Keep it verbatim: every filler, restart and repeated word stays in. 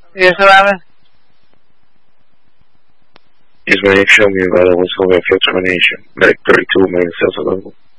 Yes, what happened? Is when you show me available silver explanation, like thirty-two million cells available.